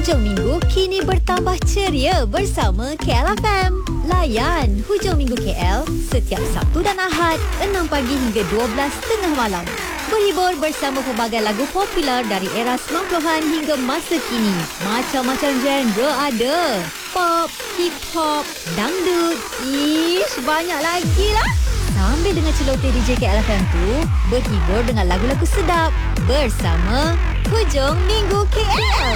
Hujung minggu kini bertambah ceria bersama KLFM. Layan Hujung Minggu KL setiap Sabtu dan Ahad 6 pagi hingga 12 tengah malam. Berhibur bersama pelbagai lagu popular dari era 90-an hingga masa kini. Macam-macam genre ada. Pop, hip hop, dangdut, banyak lagi lah. Sambil dengan celoteh DJ KLFM tu, berhibur dengan lagu-lagu sedap bersama Hujung Minggu KL.